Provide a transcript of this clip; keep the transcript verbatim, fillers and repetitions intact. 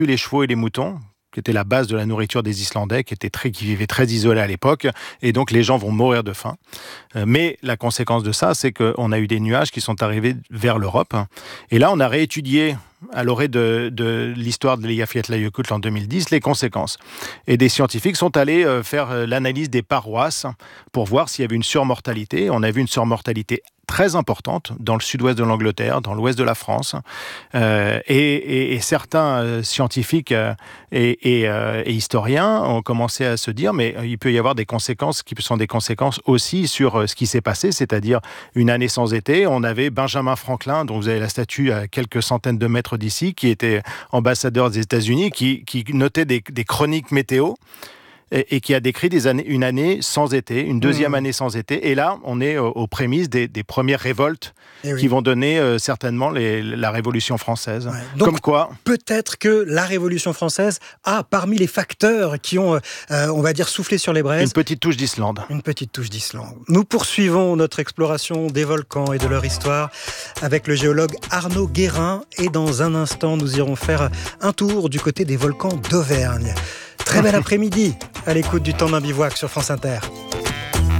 les chevaux et les moutons, qui était la base de la nourriture des Islandais, qui, étaient très, qui vivaient très isolés à l'époque, et donc les gens vont mourir de faim. Euh, mais la conséquence de ça, c'est qu'on a eu des nuages qui sont arrivés vers l'Europe, et là on a réétudié, à l'orée de, de l'histoire de l'Eyjafjallajökull en deux mille dix, les conséquences. Et des scientifiques sont allés euh, faire l'analyse des paroisses pour voir s'il y avait une surmortalité. On a vu une surmortalité très importante dans le sud-ouest de l'Angleterre, dans l'ouest de la France. Euh, et, et, et certains euh, scientifiques euh, et, et, euh, et historiens ont commencé à se dire mais il peut y avoir des conséquences qui sont des conséquences aussi sur euh, ce qui s'est passé, c'est-à-dire une année sans été. On avait Benjamin Franklin, dont vous avez la statue à quelques centaines de mètres d'ici, qui était ambassadeur des États-Unis, qui, qui notait des, des chroniques météo. Et, et qui a décrit des années, une année sans été, une deuxième mmh. année sans été. Et là, on est aux, aux prémices des, des premières révoltes oui. qui vont donner euh, certainement les, la Révolution française. Ouais. Donc, Comme quoi, peut-être que la Révolution française a, parmi les facteurs qui ont, euh, on va dire, soufflé sur les braises... Une petite touche d'Islande. Une petite touche d'Islande. Nous poursuivons notre exploration des volcans et de leur histoire avec le géologue Arnaud Guérin. Et dans un instant, nous irons faire un tour du côté des volcans d'Auvergne. Très bel après-midi à l'écoute du Temps d'un bivouac sur France Inter.